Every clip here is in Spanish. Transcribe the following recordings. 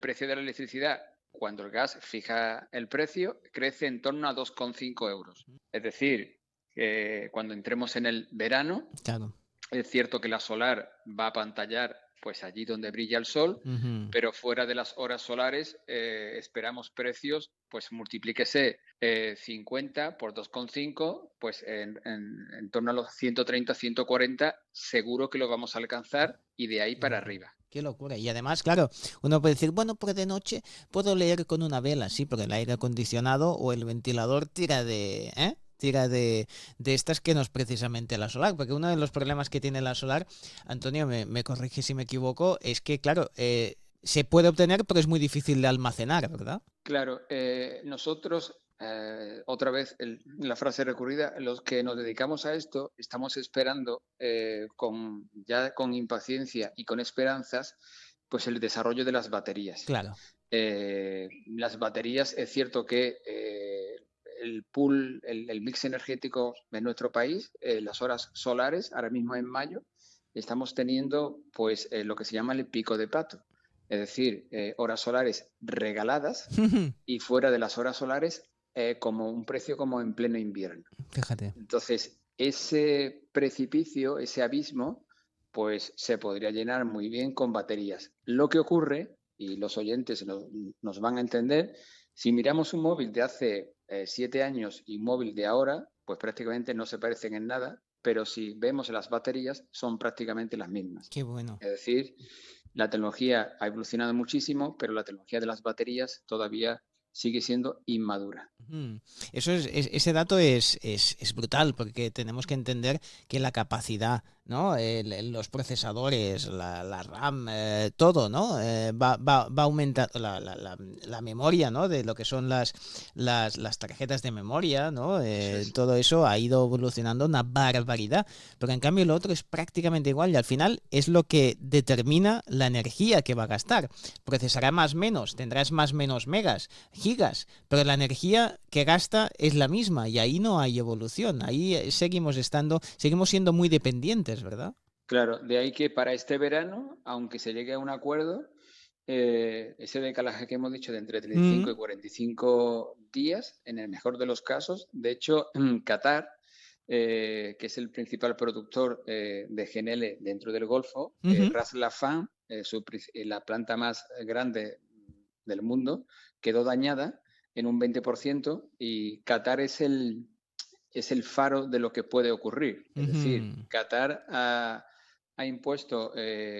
precio de la electricidad, cuando el gas fija el precio, crece en torno a 2,5 euros. Es decir, cuando entremos en el verano, Claro. es cierto que la solar va a pantallar pues allí donde brilla el sol, pero fuera de las horas solares esperamos precios, pues multiplíquese 50 por 2,5, pues en torno a los 130, 140, seguro que lo vamos a alcanzar y de ahí para arriba. Qué locura. Y además, claro, uno puede decir, bueno, pues de noche puedo leer con una vela, sí, porque el aire acondicionado o el ventilador tira de estas que no es precisamente la solar, porque uno de los problemas que tiene la solar, Antonio, me corrige si me equivoco, es que, claro, se puede obtener, pero es muy difícil de almacenar, ¿verdad? Claro, nosotros, otra vez la frase recurrida, los que nos dedicamos a esto, estamos esperando ya con impaciencia y con esperanzas, pues el desarrollo de las baterías. Claro. Las baterías, es cierto que el pool, el mix energético de nuestro país, las horas solares, ahora mismo en mayo, estamos teniendo pues lo que se llama el pico de pato. Es decir, horas solares regaladas y fuera de las horas solares como un precio como en pleno invierno. Fíjate. Entonces, ese precipicio, ese abismo, pues se podría llenar muy bien con baterías. Lo que ocurre, y los oyentes nos van a entender, si miramos un móvil de hace 7 años y un móvil de ahora, pues prácticamente no se parecen en nada, pero si vemos las baterías son prácticamente las mismas. Qué bueno. Es decir, la tecnología ha evolucionado muchísimo, pero la tecnología de las baterías todavía sigue siendo inmadura. Ese dato es brutal, porque tenemos que entender que la capacidad, ¿no? Los procesadores, la RAM, todo, ¿no? Va aumentando la memoria, ¿no? De lo que son las tarjetas de memoria, ¿no? Todo eso ha ido evolucionando una barbaridad, pero en cambio lo otro es prácticamente igual y al final es lo que determina la energía que va a gastar. Procesará más menos, tendrás más menos megas, gigas, pero la energía que gasta es la misma y ahí no hay evolución, ahí seguimos siendo muy dependientes, ¿verdad? Claro, de ahí que para este verano, aunque se llegue a un acuerdo, ese decalaje que hemos dicho de entre 35 y 45 días, en el mejor de los casos, de hecho, Qatar, que es el principal productor de GNL dentro del Golfo, Ras Laffan, la planta más grande del mundo, quedó dañada en un 20% y Qatar es el faro de lo que puede ocurrir. Es decir, Qatar ha impuesto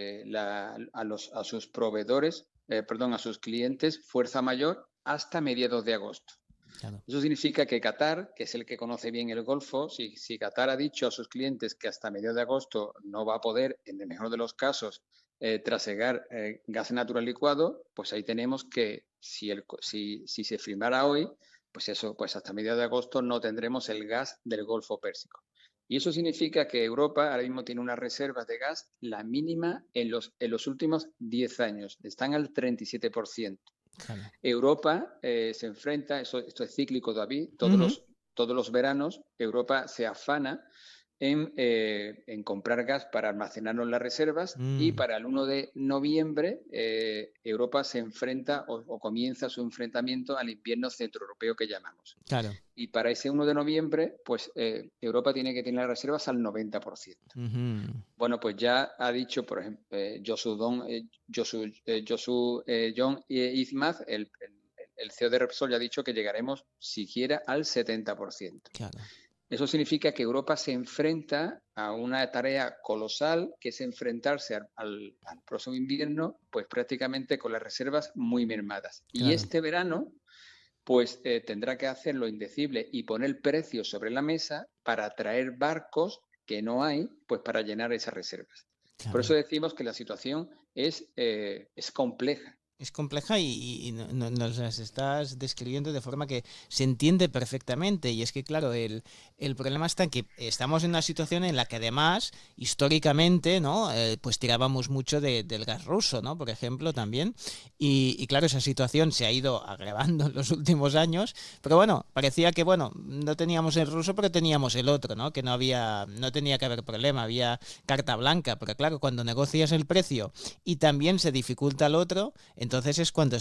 a sus proveedores, a sus clientes, fuerza mayor hasta mediados de agosto. Claro. Eso significa que Qatar, que es el que conoce bien el Golfo, si Qatar ha dicho a sus clientes que hasta mediados de agosto no va a poder, en el mejor de los casos, trasegar gas natural licuado, pues ahí tenemos que si se firmara hoy, pues hasta mediados de agosto no tendremos el gas del Golfo Pérsico. Y eso significa que Europa ahora mismo tiene unas reservas de gas, la mínima en los últimos 10 años, están al 37%. Claro. Europa se enfrenta, esto es cíclico, David, todos los veranos Europa se afana en comprar gas para almacenarlo en las reservas y para el 1 de noviembre Europa se enfrenta o comienza su enfrentamiento al invierno centroeuropeo que llamamos. Claro. Y para ese 1 de noviembre, pues Europa tiene que tener las reservas al 90%. Bueno, pues ya ha dicho, por ejemplo, John Ismaz, el CEO de Repsol, ya ha dicho que llegaremos siquiera al 70%. Claro. Eso significa que Europa se enfrenta a una tarea colosal, que es enfrentarse al próximo invierno, pues prácticamente con las reservas muy mermadas. Claro. Y este verano, pues tendrá que hacer lo indecible y poner precios sobre la mesa para atraer barcos que no hay, pues para llenar esas reservas. Claro. Por eso decimos que la situación es compleja. Es compleja y nos las estás describiendo de forma que se entiende perfectamente. Y es que, claro, el problema está en que estamos en una situación en la que además, históricamente, ¿no? Pues tirábamos mucho del gas ruso, ¿no? Por ejemplo, también. Y claro, esa situación se ha ido agravando en los últimos años. Pero bueno, parecía que, bueno, no teníamos el ruso, pero teníamos el otro, ¿no? Que no tenía que haber problema, había carta blanca. Porque claro, cuando negocias el precio y también se dificulta el otro, entonces es cuando